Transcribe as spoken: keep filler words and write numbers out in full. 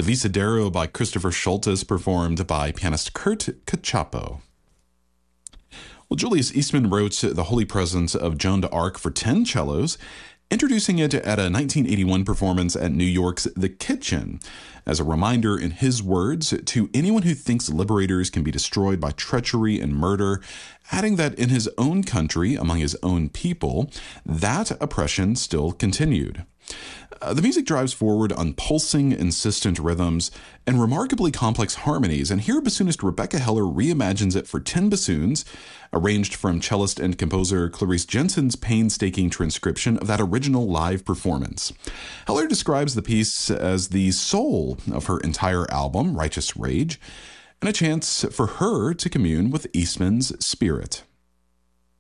The Visadero by Christopher Schultes, performed by pianist Kurt Cachapo. Well, Julius Eastman wrote The Holy Presence of Joan d'Arc for ten cellos, introducing it at a nineteen eighty-one performance at New York's The Kitchen, as a reminder, in his words, to anyone who thinks liberators can be destroyed by treachery and murder, adding that in his own country, among his own people, that oppression still continued. Uh, the music drives forward on pulsing, insistent rhythms and remarkably complex harmonies, and here bassoonist Rebecca Heller reimagines it for ten bassoons, arranged from cellist and composer Clarice Jensen's painstaking transcription of that original live performance. Heller describes the piece as the soul of her entire album, Righteous Rage, and a chance for her to commune with Eastman's spirit.